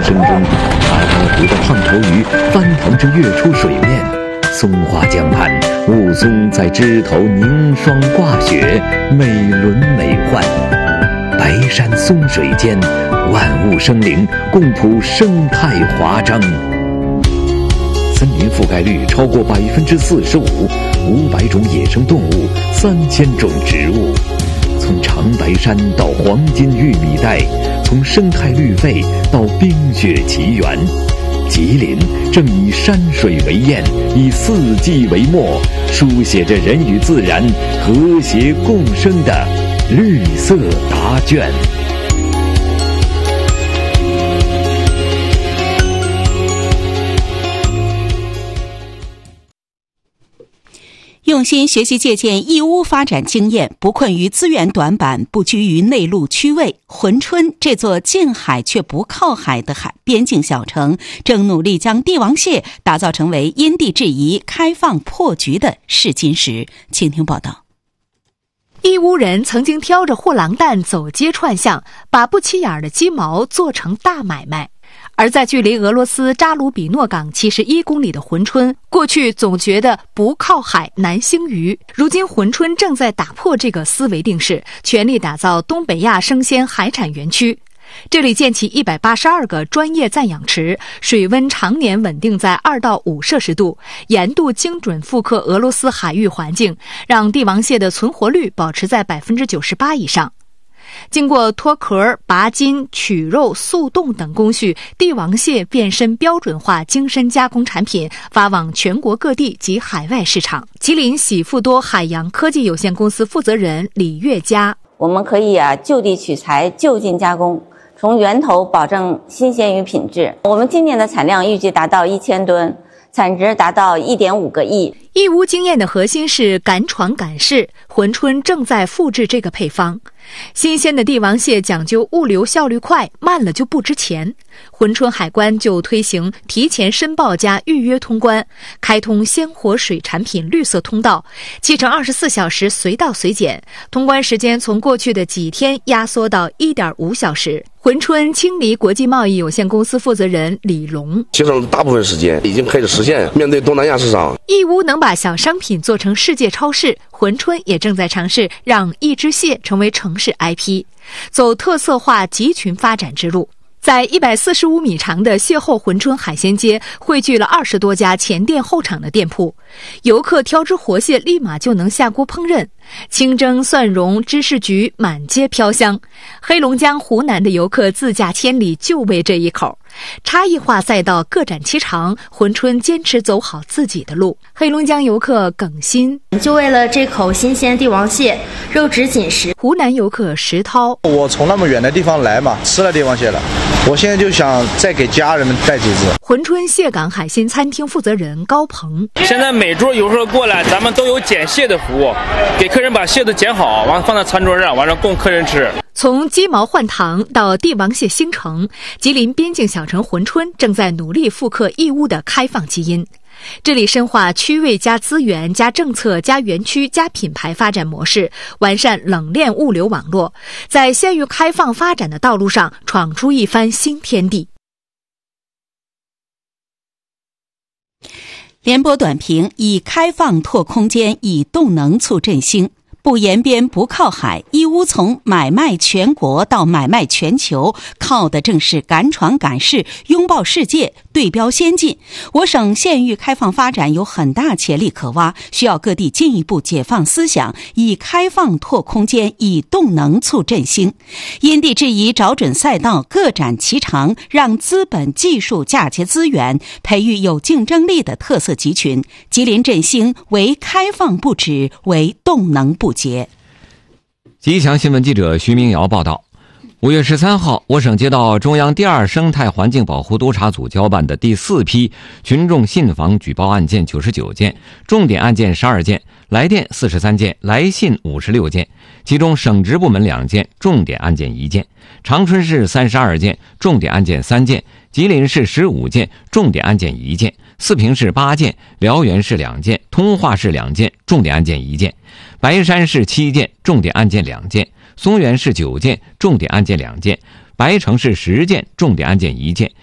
声中，阿波湖的胖头鱼翻腾着跃出水面，松花江畔，雾凇在枝头凝霜挂雪，美轮美奂。白山松水间，万物生灵，共谱生态华章。森林覆盖率超过45%，500种野生动物，3000种植物。从长白山到黄金玉米带，从生态绿肺到冰雪奇缘，吉林正以山水为宴，以四季为墨，书写着人与自然和谐共生的绿色答卷。 用心学习借鉴义乌发展经验，不困于资源短板，不拘于内陆区位，珲春这座近海却不靠海的边境小城，正努力将帝王蟹打造成为因地制宜、开放破局的试金石。请听报道。 义乌人曾经挑着货郎担走街串巷，把不起眼的鸡毛做成大买卖。而在距离俄罗斯扎卢比诺港71公里的珲春，过去总觉得不靠海难兴渔，如今珲春正在打破这个思维定式，全力打造东北亚生鲜海产园区。这里建起182个专业暂养池，水温常年稳定在2到5摄氏度，盐度精准复刻俄罗斯海域环境，让帝王蟹的存活率保持在98%以上。经过脱壳、拔筋、取肉、速冻等工序，帝王蟹变身标准化精深加工产品，发往全国各地及海外市场。吉林喜富多海洋科技有限公司负责人李月佳： 我们可以就地取材，就近加工，从源头保证新鲜与品质。我们今年的产量预计达到1000吨，产值达到1.5个亿。 义乌经验的核心是敢闯敢试，珲春正在复制这个配方。新鲜的帝王蟹讲究物流效率快，慢了就不值钱。珲春海关就推行提前申报加预约通关，开通鲜活水产品绿色通道，7乘24小时随到随检，通关时间从过去的几天压缩到1.5小时。珲春青梨国际贸易有限公司负责人李龙： 节省大部分时间，已经开始实现面对东南亚市场。 义乌能把小商品做成世界超市，珲春也正在尝试让一只蟹成为城市 IP， 走特色化集群发展之路。在145米长的邂逅珲春海鲜街，汇聚了20多家前店后厂的店铺，游客挑只活蟹立马就能下锅烹饪，清蒸、蒜蓉、芝士焗满街飘香。黑龙江、湖南的游客自驾千里就为这一口。差异化赛道各展其长，珲春坚持走好自己的路。黑龙江游客耿鑫： 就为了这口新鲜帝王蟹，肉质紧实。 湖南游客石涛： 我从那么远的地方来嘛，吃了帝王蟹了，我现在就想再给家人们带几只。 珲春蟹港海鲜餐厅负责人高鹏： 现在每桌游客过来，咱们都有捡蟹的服务，给客人把蟹子捡好，完放在餐桌上，完了供客人吃。 从鸡毛换糖到帝王蟹兴城，吉林边境小城珲春正在努力复刻义乌的开放基因。这里深化区位加资源加政策加园区加品牌发展模式，完善冷链物流网络，在鲜于开放发展的道路上闯出一番新天地。 联播短评：以开放拓空间，以动能促振兴。不沿边不靠海，义乌从买卖全国到买卖全球，靠的正是敢闯敢试，拥抱世界，对标先进。我省县域开放发展有很大潜力可挖，需要各地进一步解放思想，以开放拓空间，以动能促振兴。因地制宜，找准赛道，各展其长，让资本、技术嫁接资源，培育有竞争力的特色集群。吉林振兴为开放不止，为动能不竭。 吉祥新闻记者徐明瑶报道，5月13号，我省接到中央第2生态环境保护督察组交办的第4批群众信访举报案件99件，重点案件12件，来电43件，来信56件，其中省直部门2件，重点案件1件，长春市32件，重点案件3件，吉林市15件，重点案件1件，四平市8件，辽源市2件，通化市2件，重点案件1件，白山市7件，重点案件2件，松原市9件，重点案件2件，白城市10件，重点案件1件，